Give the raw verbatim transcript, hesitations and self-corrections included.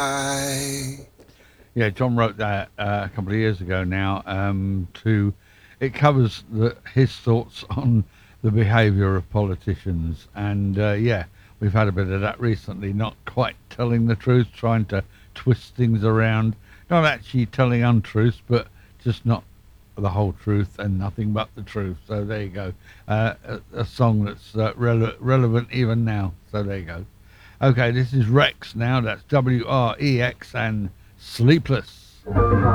I Yeah, John wrote that uh, a couple of years ago now. Um, to it covers the, his thoughts on the behaviour of politicians, and uh, yeah, we've had a bit of that recently. Not quite telling the truth, trying to twist things around, not actually telling untruths, but just not the whole truth and nothing but the truth. So there you go. Uh, a, a song that's uh, rele- relevant even now. So there you go. Okay, this is Rex now. That's W R E X and Sleepless.